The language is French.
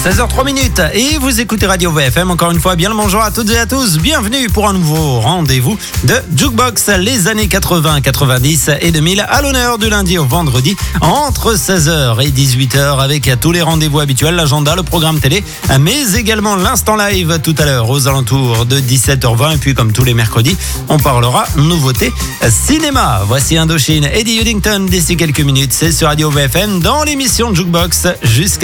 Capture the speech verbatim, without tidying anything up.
seize heures trois minutes et vous écoutez Radio V F M. Encore une fois, bien le bonjour à toutes et à tous. Bienvenue pour un nouveau rendez-vous de Jukebox, les années quatre-vingts, quatre-vingt-dix et deux mille à l'honneur du lundi au vendredi entre seize heures et dix-huit heures avec tous les rendez-vous habituels, l'agenda, le programme télé, mais également l'instant live tout à l'heure aux alentours de dix-sept heures vingt. Et puis comme tous les mercredis, on parlera nouveautés cinéma. Voici Indochine, Eddie Uddington d'ici quelques minutes. C'est sur Radio V F M dans l'émission Jukebox jusqu'à